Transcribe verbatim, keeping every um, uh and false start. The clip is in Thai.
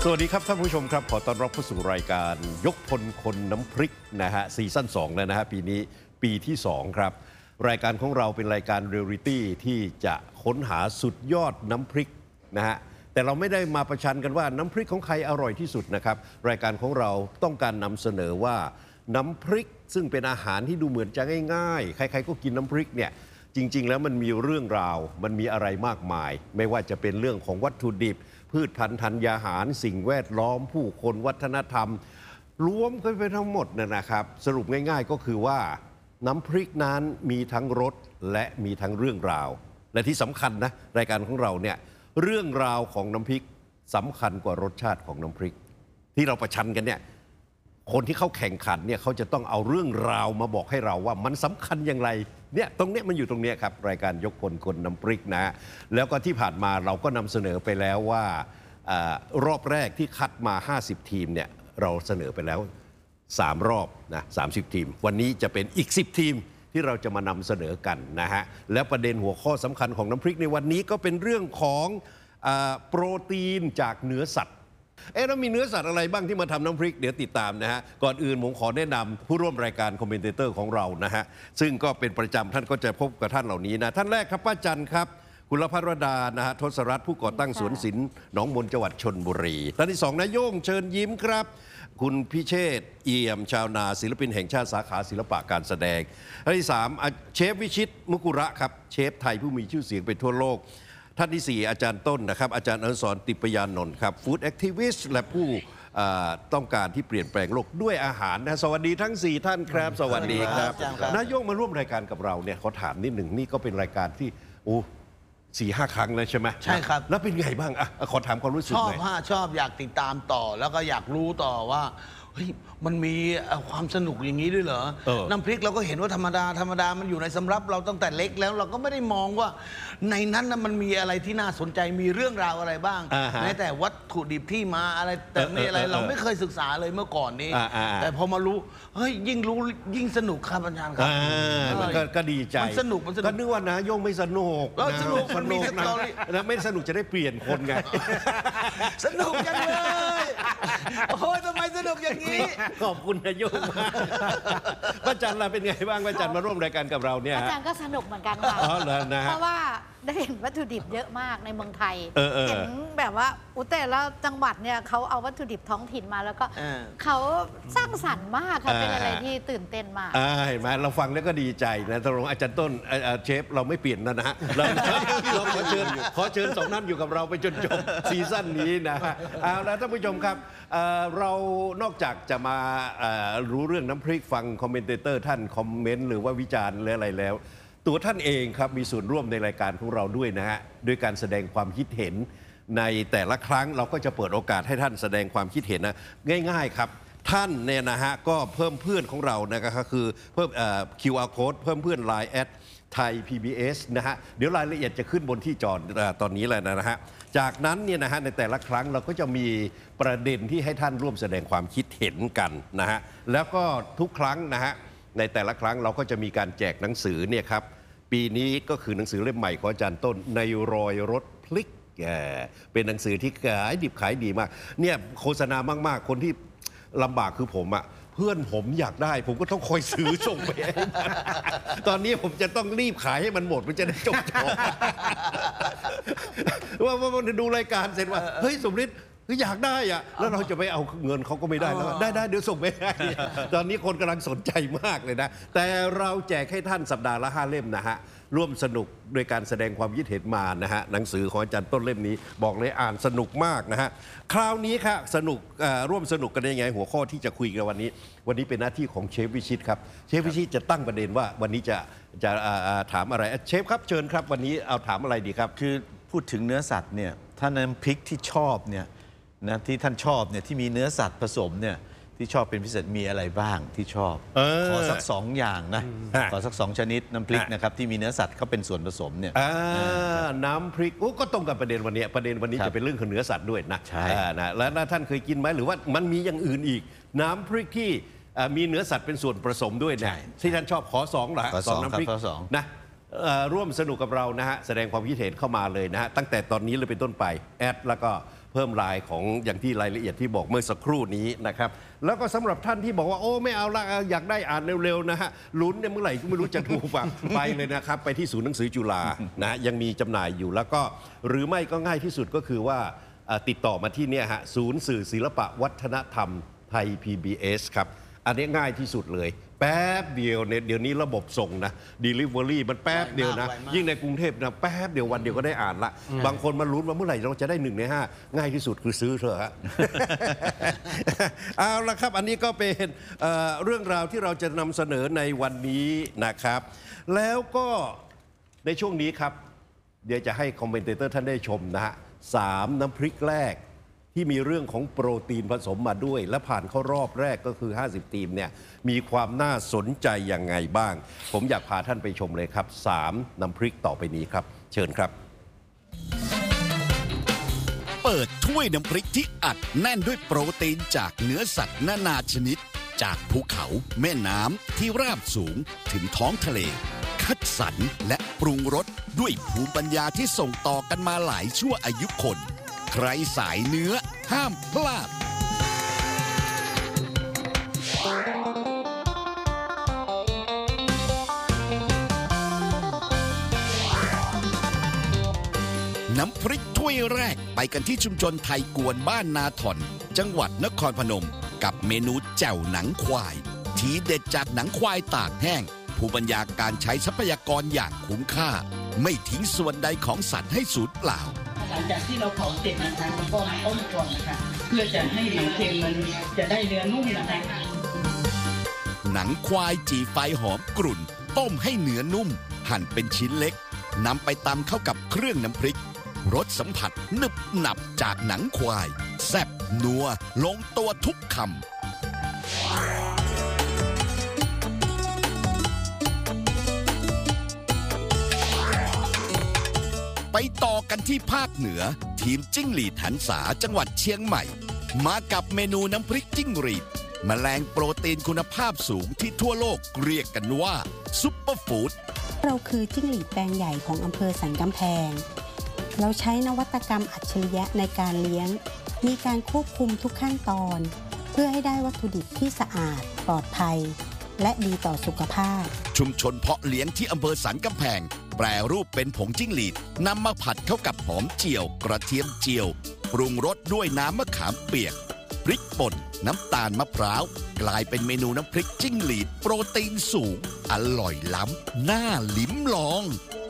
สวัสดีครับท่านผู้ชมครับขอต้อนรับเข้าสู่รายการยกพลคนน้ำพริกนะฮะซีซั่นสองแล้วนะฮะปีนี้ปีที่สองครับรายการของเราเป็นรายการเรียลลิตี้ที่จะค้นหาสุดยอดน้ำพริกนะฮะแต่เราไม่ได้มาประชันกันว่าน้ำพริกของใครอร่อยที่สุดนะครับรายการของเราต้องการนำเสนอว่าน้ำพริกซึ่งเป็นอาหารที่ดูเหมือนจะง่ายๆใครๆก็กินน้ำพริกเนี่ยจริงๆแล้วมันมีเรื่องราวมันมีอะไรมากมายไม่ว่าจะเป็นเรื่องของวัตถุดิบพืชพันธุ์ธัญญาหารสิ่งแวดล้อมผู้คนวัฒนธรรมรวมกันไปทั้งหมดนะครับสรุปง่ายๆก็คือว่าน้ำพริกนั้นมีทั้งรสและมีทั้งเรื่องราวและที่สำคัญนะรายการของเราเนี่ยเรื่องราวของน้ำพริกสำคัญกว่ารสชาติของน้ำพริกที่เราประชันกันเนี่ยคนที่เขาแข่งขันเนี่ยเขาจะต้องเอาเรื่องราวมาบอกให้เราว่ามันสำคัญอย่างไรเนี่ยตรงเนี้ยมันอยู่ตรงเนี้ยครับรายการยกพลคนน้ำพริกนะแล้วก็ที่ผ่านมาเราก็นำเสนอไปแล้วว่าอารอบแรกที่คัดมาห้าสิบทีมเนี่ยเราเสนอไปแล้วสามรอบนะสามสิบทีมวันนี้จะเป็นอีกสิบทีมที่เราจะมานำเสนอกันนะฮะแล้วประเด็นหัวข้อสำคัญของน้ำพริกในวันนี้ก็เป็นเรื่องของโปรตีนจากเนื้อสัตว์เอ๊ะแล้วมีเนื้อสัตว์อะไรบ้างที่มาทำน้ำพริกเดี๋ยวติดตามนะฮะก่อนอื่นผมขอแนะนำผู้ร่วมรายการคอมเมนเตอร์ของเรานะฮะซึ่งก็เป็นประจำท่านก็จะพบกับท่านเหล่านี้นะท่านแรกครับป้าจันครับคุณลภัทรดานะฮะทศรัตน์ผู้ก่อตั้งสวนศิลป์หนองมนจังหวัดชลบุรีท่านที่สองนายโย่งเชิญยิ้มครับคุณพิเชษฐ์เอี่ยมชาวนาศิลปินแห่งชาติสาขาศิลปะการแสดงท่านที่สามเชฟวิชิตมุกุระครับเชฟไทยผู้มีชื่อเสียงไปทั่วโลกท่านที่สี่อาจารย์ต้นนะครับอาจารย์อนุสรณ์ติปยานนท์ครับฟู้ดแอคทิวิสต์และผู้ต้องการที่เปลี่ยนแปลงโลกด้วยอาหารนะสวัสดีทั้งสี่ท่านครับสวัสดีครับนายกมาร่วมรายการกับเราเนี่ยขอถามนิดหนึ่งนี่ก็เป็นรายการที่โอ้สี่ห้าครั้งเลยใช่ไหมใช่ครับแล้วเป็นไงบ้างอ่ะขอถามความรู้สึกชอบหน่อยฮะชอบอยากติดตามต่อแล้วก็อยากรู้ต่อว่าเฮ้ยมันมีความสนุกอย่างนี้ด้วยเหรอน้ำพริกเราก็เห็นว่าธรรมดาธรรมดามันอยู่ในสำรับเราตั้งแต่เล็กแล้วเราก็ไม่ได้มองว่าในนั้นนะมันมีอะไรที่น่าสนใจมีเรื่องราวอะไรบ้างแม้แต่วัตถุดิบที่มาอะไรแต่ไม่อะไรเราไม่เคยศึกษาเลยเมื่อก่อนนี้แต่พอมารู้เฮ้ยยิ่งรู้ยิ่งสนุกครับอาจารย์ครับมันก็ดีใจมันสนุกมันสนุกก็นึกว่านะโยงไม่สนุกสนุกมันมีนะแล้วไม่สนุกจะได้เปลี่ยนคนไงสนุกจังเลยโอ้ยทำไมสนุกอย่างนี้ขอบคุณนายโยงมากป้าจันล่ะเป็นไงบ้างป้าจันมาร่วมรายการกับเราเนี่ยป้าจันก็สนุกเหมือนกันค่ะเพราะว่าได้เห็นวัตถุดิบเยอะมากในเมืองไทยเห็นแบบว่าอุแต่ละจังหวัดเนี่ยเขาเอาวัตถุดิบท้องถิ่นมาแล้วก็เขาสร้างสรรค์มากค่ะเป็นอะไรที่ตื่นเต้นมากเห็นไหมเราฟังแล้วก็ดีใจนะตรงอาจารย์ต้นเชฟเราไม่เปลี่ยนนะฮะเราขอเชิญขอเชิญสองท่านอยู่กับเราไปจนจบซีซั่นนี้นะเอาแล้วท่านผู้ชมครับเรานอกจากจะมารู้เรื่องน้ำพริกฟังคอมเมนเตอร์ท่านคอมเมนต์หรือว่าวิจารณ์หรืออะไรแล้วตัวท่านเองครับมีส่วนร่วมในรายการของเราด้วยนะฮะด้วยการแสดงความคิดเห็นในแต่ละครั้งเราก็จะเปิดโอกาสให้ท่านแสดงความคิดเห็นนะง่ายๆครับท่านเนี่ยนะฮะก็เพิ่มเพื่อนของเรานะครับคือเพิ่ม คิว อาร์ Code เพิ่มเพื่อน ไลน์ แอดไทย พี บี เอส นะฮะเดี๋ยวรายละเอียดจะขึ้นบนที่จอตอนนี้เลยนะฮะจากนั้นเนี่ยนะฮะในแต่ละครั้งเราก็จะมีประเด็นที่ให้ท่านร่วมแสดงความคิดเห็นกันนะฮะแล้วก็ทุกครั้งนะฮะในแต่ละครั้งเราก็จะมีการแจกหนังสือเนี่ยครับปีนี้ก็คือหนังสือเล่มใหม่ของอาจารย์ต้นในรอยรถพลิกเป็นหนังสือที่ขายดิบขายดีมากเนี่ยโฆษณามากๆคนที่ลำบากคือผมอะเพื่อนผมอยากได้ผมก็ต้องคอยซื้อส่งไปตอนนี้ผมจะต้องรีบขายให้มันหมดมันจะได้จบจบว่าว่าดูรายการเสร็จว่าเฮ้ยสมฤทธิ์คืออยากได้อะแล้วเราจะไปเอาเงินเขาก็ไม่ได้แล้วได้ได้เดี๋ยวส่งไปให้ตอนนี้คนกำลังสนใจมากเลยนะแต่เราแจกให้ท่านสัปดาห์ละห้าเล่มนะฮะร่วมสนุกโดยการแสดงความคิดเห็นมานะฮะหนังสือของอาจารย์ต้นเล่มนี้บอกเลยอ่านสนุกมากนะฮะคราวนี้ค่ะสนุกร่วมสนุกกันได้ยังไงหัวข้อที่จะคุยกันวันนี้วันนี้เป็นหน้าที่ของเชฟวิชิตครับเชฟวิชิตจะตั้งประเด็นว่าวันนี้จะจะถามอะไรเชฟครับเชิญครับวันนี้เอาถามอะไรดีครับคือพูดถึงเนื้อสัตว์เนี่ยถ้าน้ำพริกที่ชอบเนี่ยนะที่ท่านชอบเนี่ยที่มีเนื้อสัตว์ผสมเนี่ยที่ชอบเป็นพิเศษมีอะไรบ้างที่ชอบขอสักสองอย่างนะขอสักสองชนิดน้ำพริกนะครับที่มีเนื้อสัตว์เขาเป็นส่วนผสมเนี่ยน้ำพริกโอ้ก็ตรงกับประเด็นวันนี้ประเด็นวันนี้จะเป็นเรื่องของเนื้อสัตว์ด้วยนะใช่นะแล้วท่านเคยกินไหมหรือว่ามันมีอย่างอื่นอีกน้ำพริกที่มีเนื้อสัตว์เป็นส่วนผสมด้วยนะที่ท่านชอบขอสองเหรอสองน้ำพริกนะร่วมสนุกกับเรานะฮะแสดงความคิดเห็นเข้ามาเลยนะฮะตั้งแต่ตอนนี้เลยเป็นต้นไปแอดแล้วก็เพิ่มลายของอย่างที่รายละเอียดที่บอกเมื่อสักครู่นี้นะครับแล้วก็สำหรับท่านที่บอกว่าโอ้ไม่เอาละอยากได้อ่านเร็วๆนะฮะลุ้นเนี่ยเมื่อไหร่ก็ไม่รู้จะถูกป่ะ ไปเลยนะครับไปที่ศูนย์หนังสือจุฬานะยังมีจำหน่ายอยู่แล้วก็หรือไม่ก็ง่ายที่สุดก็คือว่าติดต่อมาที่เนี่ยฮะศูนย์สื่อศิลปะวัฒนธรรมไทย พี บี เอส ครับอันนี้ง่ายที่สุดเลยแป๊บเดียวเนี่ยเดี๋ยวนี้ระบบส่งนะ Delivery มันแป๊บเดียวนะยิ่งในกรุงเทพนะแป๊บเดียววันเดียวก็ได้อ่านละบางคนมาลุ้นว่าเมื่อไหร่เราจะได้หนึ่งในห้าง่ายที่สุดคือซื้อเถอะฮะ เอาละครับอันนี้ก็เป็นเอ่อเรื่องราวที่เราจะนำเสนอในวันนี้นะครับ แล้วก็ในช่วงนี้ครับเดี๋ยวจะให้คอมเมนเตเตอร์ท่านได้ชมนะฮะสามน้ำพริกแรกที่มีเรื่องของโปรตีนผสมมาด้วยและผ่านเข้ารอบแรกก็คือห้าสิบทีมเนี่ยมีความน่าสนใจยังไงบ้าง ผมอยากพาท่านไปชมเลยครับสามน้ำพริกต่อไปนี้ครับเชิญครับเปิดถ้วยน้ำพริกที่อัดแน่นด้วยโปรตีนจากเนื้อสัตว์นานาชนิดจากภูเขาแม่น้ำที่ราบสูงถึงท้องทะเลคัดสรรและปรุงรสด้วยภูมิปัญญาที่ส่งต่อกันมาหลายชั่วอายุคนใครสายเนื้อห้ามพลาดน้ำพริกถ้วยแรกไปกันที่ชุมชนไทยกวนบ้านนาถ่อนจังหวัดนครพนมกับเมนูแจ่วหนังควายทีเด็ดจากหนังควายตากแห้งภูมิปัญญาการใช้ทรัพยากรอย่างคุ้มค่าไม่ทิ้งส่วนใดของสัตว์ให้สูญเปล่าหลังจากที่เราเผาเสร็จนะคะเราก็มาต้มก่อนนะคะเพื่อจะให้หนังเค็มมันจะได้เนื้อนุ่มนะคะหนังควายจีไฟหอมกรุ่นต้มให้เนื้อนุ่มหั่นเป็นชิ้นเล็กนำไปตำเข้ากับเครื่องน้ำพริกรสสัมผัสนึบหนับจากหนังควายแซ่บนัวลงตัวทุกคำไปต่อกันที่ภาคเหนือทีมจิ้งหรีดหันษาจังหวัดเชียงใหม่มากับเมนูน้ำพริกจิ้งหรีดแมลงโปรตีนคุณภาพสูงที่ทั่วโลกเรียกกันว่าซุปเปอร์ฟู้ดเราคือจิ้งหรีดแปลงใหญ่ของอำเภอสันกำแพงเราใช้นวัตกรรมอัจฉริยะในการเลี้ยงมีการควบคุมทุกขั้นตอนเพื่อให้ได้วัตถุดิบที่สะอาดปลอดภัยและดีต่อสุขภาพชุมชนเพาะเลี้ยงที่อำเภอสันกำแพงแปรรูปเป็นผงจิ้งหรีดนำมาผัดเข้ากับหอมเจียวกระเทียมเจียวปรุงรสด้วยน้ำมะขามเปียกพริกป่นน้ำตาลมะพร้าวกลายเป็นเมนูน้ำพริกจิ้งหรีดโปรตีนสูงอร่อยล้ำน่าลิ้มลอง